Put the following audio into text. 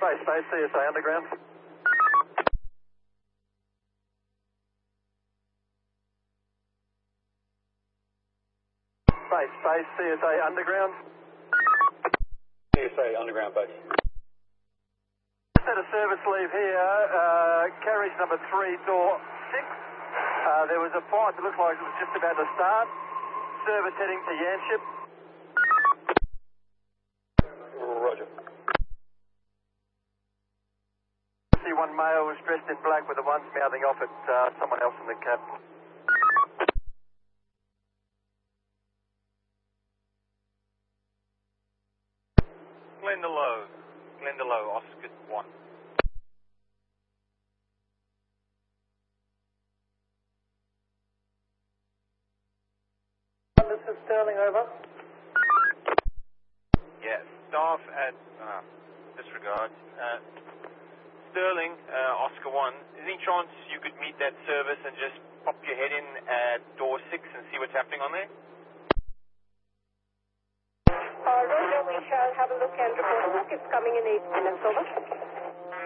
Base, CSA Underground. Base, CSA Underground. CSA Underground base. Just had a service leave here, carriage number 3, door 6. There was a fight that looked like it was just about to start. Service heading to Yanship. Roger. See one male was dressed in black with the ones mouthing off at someone else in the cab. Glendalough, Oscar 1. This is Sterling, over. Yeah, staff at, disregard. Sterling, Oscar 1, is there any chance you could meet that service and just pop your head in at door 6 and see what's happening on there? Roger, we shall have a look and report back. It's coming in 8 minutes, over.